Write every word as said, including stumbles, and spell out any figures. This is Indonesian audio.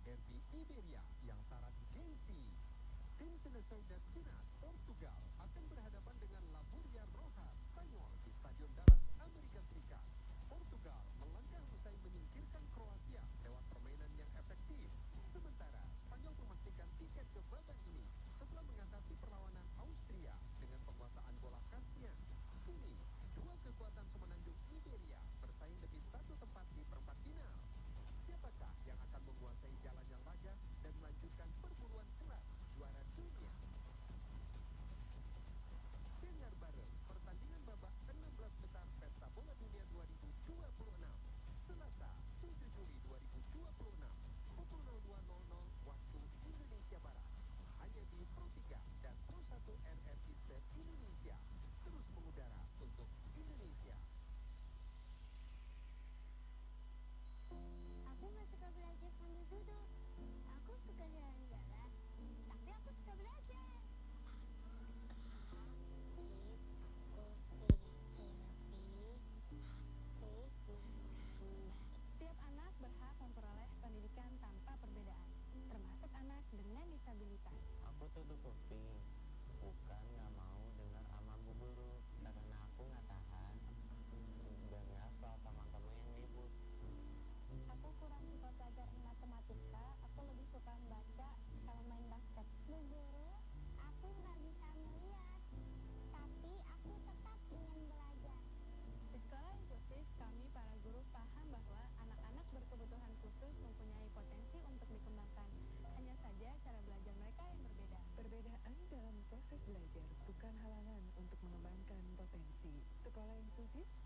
derby Iberia yang syarat gengsi. Tim Senegal das Tinas, Portugal akan berhadapan dengan Laburia Roja, Spanyol di Stadion Dallas, Amerika Serikat. Portugal melangkah usai menyingkirkan Kroasia lewat permainan yang efektif. Sementara Spanyol memastikan tiket ke babak ini setelah mengatasi perlawanan Austria dengan penguasaan bola khasnya. Kini, dua kekuatan semenanjung Iberia bersaing demi satu tempat di perempat final. Siapakah yang akan menguasai jalannya laga dan melanjutkan perburuan gelar juara dunia? Dengar bareng pertandingan babak enam belas besar Pesta Bola Dunia dua ribu dua puluh enam. Selasa, tujuh Juli dua ribu dua puluh enam, pukul nol dua nol nol waktu Indonesia Barat. Hanya di Pro tiga dan Pro satu R R I Set Indonesia. Terus mengudara untuk Indonesia. Aku nggak suka belajar sambil duduk. Aku suka jalan-jalan, tapi aku suka belajar. Setiap anak berhak memperoleh pendidikan tanpa perbedaan, termasuk anak dengan disabilitas. Aku tuh kuping, bukan nggak mau dengar sama bu guru, karena aku nggak tahan dengar soal teman-teman yang ribut. Aku kurang suka belajar matematika, aku lebih suka membaca sama main basket. Bu guru, aku nggak bisa melihat, tapi aku tetap ingin belajar. Di sekolah inklusif, kami para guru paham bahwa anak-anak berkebutuhan khusus mempunyai potensi untuk dikembangkan. Hanya saja cara belajar mereka yang berbeda. Perbedaan dalam proses belajar bukan halangan untuk mengembangkan potensi. Sekolah inklusif